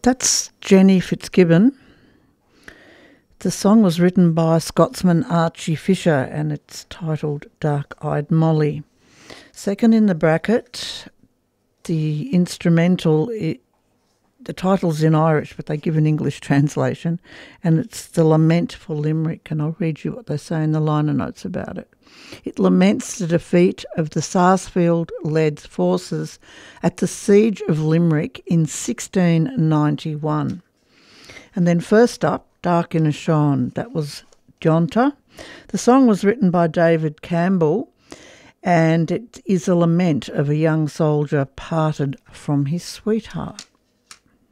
That's Jenny Fitzgibbon. The song was written by Scotsman Archie Fisher and it's titled Dark-Eyed Molly. Second in the bracket, the instrumental, the title's in Irish, but they give an English translation, and it's The Lament for Limerick, and I'll read you what they say in the liner notes about it. It laments the defeat of the Sarsfield-led forces at the Siege of Limerick in 1691. And then first up, Dark in a Shone, that was Jonta. The song was written by David Campbell, and it is a lament of a young soldier parted from his sweetheart.